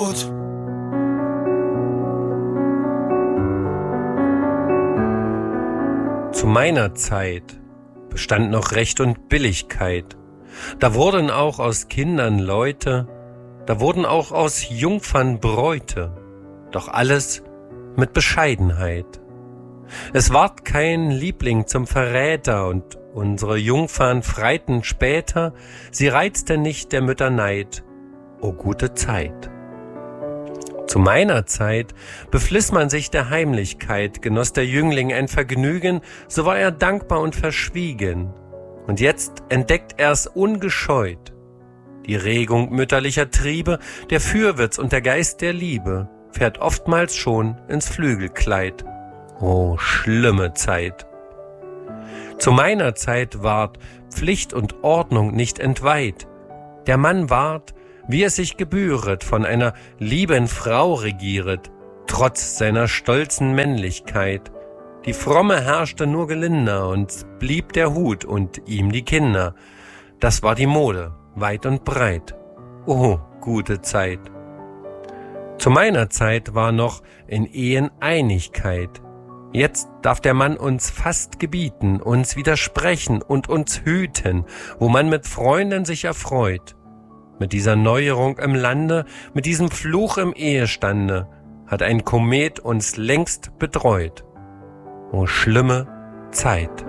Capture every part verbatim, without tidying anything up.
Brot. Zu meiner Zeit bestand noch Recht und Billigkeit. Da wurden auch aus Kindern Leute, da wurden auch aus Jungfern Bräute, doch alles mit Bescheidenheit. Es ward kein Liebling zum Verräter und unsere Jungfern freiten später, sie reizte nicht der Mütter Neid, o gute Zeit. Zu meiner Zeit befliss man sich der Heimlichkeit, genoss der Jüngling ein Vergnügen, so war er dankbar und verschwiegen. Und jetzt entdeckt er's ungescheut. Die Regung mütterlicher Triebe, der Fürwitz und der Geist der Liebe fährt oftmals schon ins Flügelkleid. O schlimme Zeit! Zu meiner Zeit ward Pflicht und Ordnung nicht entweiht. Der Mann ward, wie es sich gebühret, von einer lieben Frau regieret, trotz seiner stolzen Männlichkeit. Die Fromme herrschte nur gelinder und blieb der Hut und ihm die Kinder. Das war die Mode, weit und breit. O gute Zeit! Zu meiner Zeit war noch in Ehen Einigkeit. Jetzt darf der Mann uns fast gebieten, uns widersprechen und uns hüten, wo man mit Freunden sich erfreut. Mit dieser Neuerung im Lande, mit diesem Fluch im Ehestande, hat ein Komet uns längst betreut. O schlimme Zeit!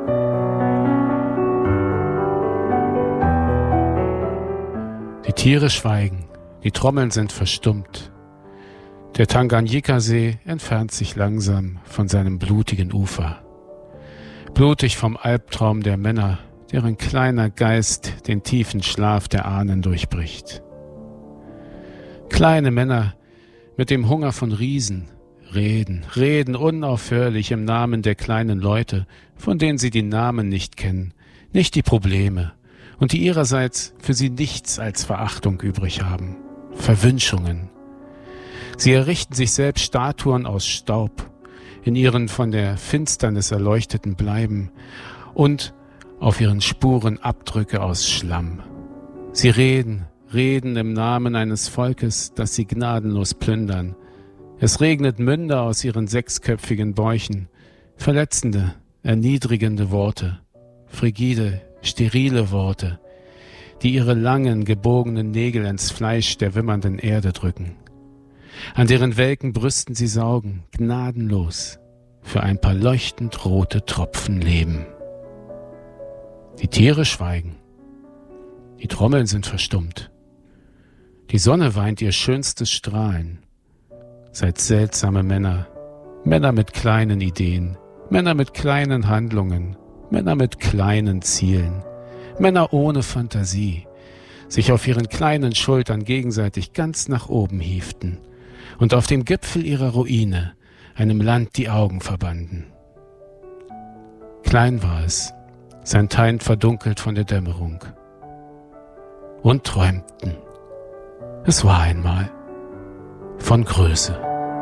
Die Tiere schweigen, die Trommeln sind verstummt. Der Tanganjika-See entfernt sich langsam von seinem blutigen Ufer. Blutig vom Albtraum der Männer, deren kleiner Geist den tiefen Schlaf der Ahnen durchbricht. Kleine Männer mit dem Hunger von Riesen reden, reden unaufhörlich im Namen der kleinen Leute, von denen sie die Namen nicht kennen, nicht die Probleme und die ihrerseits für sie nichts als Verachtung übrig haben, Verwünschungen. Sie errichten sich selbst Statuen aus Staub, in ihren von der Finsternis erleuchteten Bleiben und auf ihren Spuren Abdrücke aus Schlamm. Sie reden, reden im Namen eines Volkes, das sie gnadenlos plündern. Es regnet Münder aus ihren sechsköpfigen Bäuchen, verletzende, erniedrigende Worte, frigide, sterile Worte, die ihre langen, gebogenen Nägel ins Fleisch der wimmernden Erde drücken. An deren welken Brüsten sie saugen, gnadenlos, für ein paar leuchtend rote Tropfen Leben. Die Tiere schweigen, die Trommeln sind verstummt. Die Sonne weint ihr schönstes Strahlen. Seid seltsame Männer, Männer mit kleinen Ideen, Männer mit kleinen Handlungen, Männer mit kleinen Zielen, Männer ohne Fantasie, sich auf ihren kleinen Schultern gegenseitig ganz nach oben hieften und auf dem Gipfel ihrer Ruine einem Land die Augen verbanden. Klein war es, sein Teint verdunkelt von der Dämmerung. Und träumten. Es war einmal von Größe.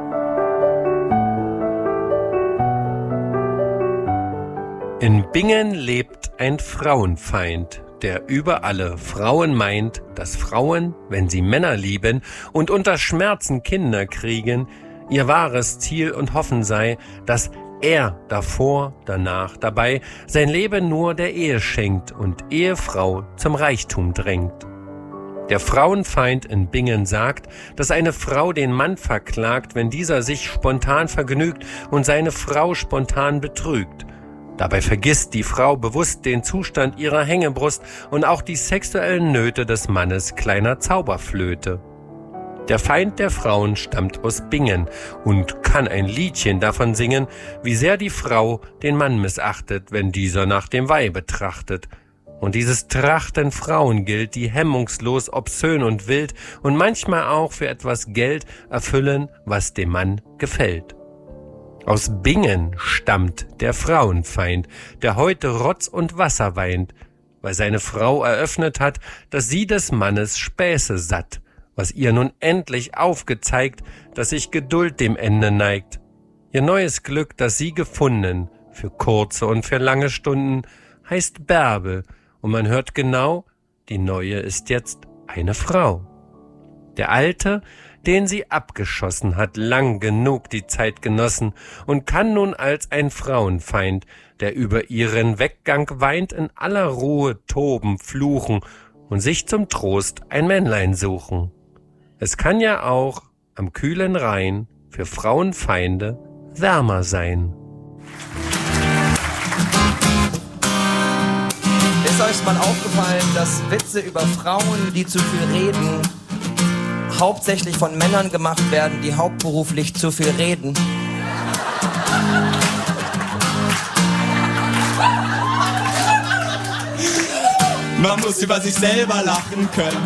In Bingen lebt ein Frauenfeind, der über alle Frauen meint, dass Frauen, wenn sie Männer lieben und unter Schmerzen Kinder kriegen, ihr wahres Ziel und Hoffen sei, dass er davor, danach, dabei sein Leben nur der Ehe schenkt und Ehefrau zum Reichtum drängt. Der Frauenfeind in Bingen sagt, dass eine Frau den Mann verklagt, wenn dieser sich spontan vergnügt und seine Frau spontan betrügt. Dabei vergisst die Frau bewusst den Zustand ihrer Hängebrust und auch die sexuellen Nöte des Mannes kleiner Zauberflöte. Der Feind der Frauen stammt aus Bingen und kann ein Liedchen davon singen, wie sehr die Frau den Mann missachtet, wenn dieser nach dem Weibe trachtet. Und dieses Trachten Frauen gilt, die hemmungslos, obszön und wild und manchmal auch für etwas Geld erfüllen, was dem Mann gefällt. Aus Bingen stammt der Frauenfeind, der heute Rotz und Wasser weint, weil seine Frau eröffnet hat, dass sie des Mannes Späße satt, was ihr nun endlich aufgezeigt, dass sich Geduld dem Ende neigt. Ihr neues Glück, das sie gefunden, für kurze und für lange Stunden, heißt Bärbel, und man hört genau, die neue ist jetzt eine Frau. Der Alte, den sie abgeschossen hat, lang genug die Zeit genossen und kann nun als ein Frauenfeind, der über ihren Weggang weint, in aller Ruhe toben, fluchen und sich zum Trost ein Männlein suchen. Es kann ja auch am kühlen Rhein für Frauenfeinde wärmer sein. Ist euch mal aufgefallen, dass Witze über Frauen, die zu viel reden, hauptsächlich von Männern gemacht werden, die hauptberuflich zu viel reden? Man muss über sich selber lachen können.